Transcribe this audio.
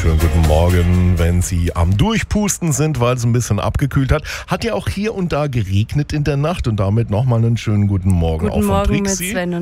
schönen guten Morgen, wenn Sie am Durchpusten sind, weil es ein bisschen abgekühlt hat. Hat ja auch hier und da geregnet in der Nacht und damit nochmal einen schönen guten Morgen Guten auch von Morgen mit Trixie. Sven